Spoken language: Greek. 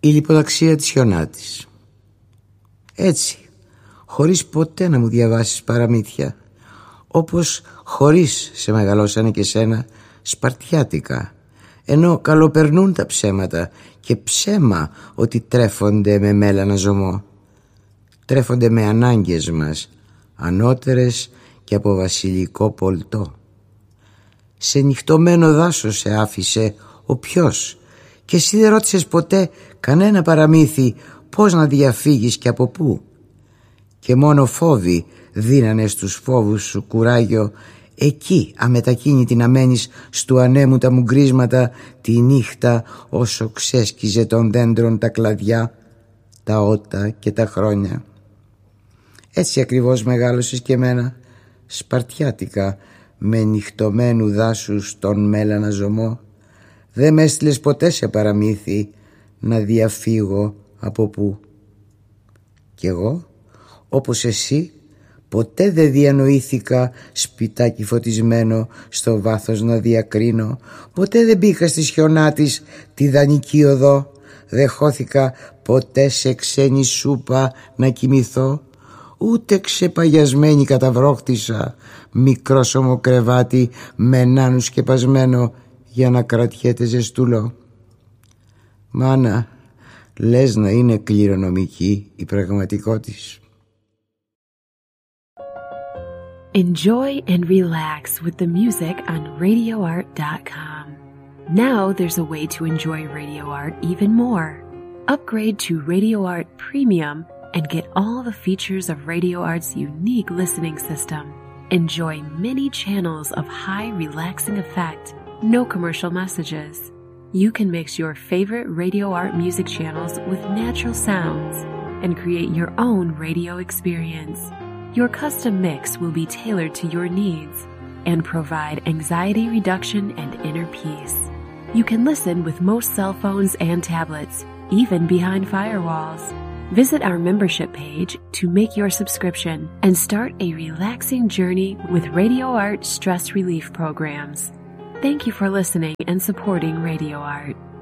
Η λιποταξία της Χιονάτης. Έτσι, χωρίς ποτέ να μου διαβάσεις παραμύθια, όπως χωρίς σε μεγαλώσανε και σένα σπαρτιάτικα, ενώ καλοπερνούν τα ψέματα και ψέμα ότι τρέφονται με μέλανα ζωμό. Τρέφονται με ανάγκες μας, ανώτερες και από βασιλικό πολτό. Σε νυχτωμένο δάσος σε άφησε ο ποιος, και εσύ δεν ρώτησες ποτέ κανένα παραμύθι πώς να διαφύγεις και από πού. Και μόνο φόβοι δίνανε στους φόβους σου κουράγιο, εκεί αμετακίνητη να μένεις στου ανέμου τα μουγκρίσματα τη νύχτα, όσο ξέσκιζε των δέντρων τα κλαδιά, τα ότα και τα χρόνια. Έτσι ακριβώς μεγάλωσες και εμένα, σπαρτιάτικα, με νυχτωμένου δάσους τον μέλανα ζωμό. Δεν με έστειλες ποτέ σε παραμύθι να διαφύγω από πού. Κι εγώ, όπως εσύ, ποτέ δεν διανοήθηκα σπιτάκι φωτισμένο στο βάθος να διακρίνω. Ποτέ δεν μπήκα στη Χιονάτης τη δανεική οδό. Δεν χώθηκα ποτέ σε ξένη σούπα να κοιμηθώ. Ούτε ξεπαγιασμένη καταβρόχτησα μικρόσωμο κρεβάτι με νάνου σκεπασμένο για να κρατιέται ζεστούλο. Μάνα, λες να είναι κληρονομική η πραγματικότης. Enjoy and relax with the music on RadioArt.com. Now there's a way to enjoy Radio Art even more. Upgrade to Radio Art Premium and get all the features of Radio Art's unique listening system. Enjoy many channels of high relaxing effect, no commercial messages. You can mix your favorite Radio Art music channels with natural sounds and create your own radio experience. Your custom mix will be tailored to your needs and provide anxiety reduction and inner peace. You can listen with most cell phones and tablets, even behind firewalls. Visit our membership page to make your subscription and start a relaxing journey with Radio Art stress relief programs. Thank you for listening and supporting Radio Art.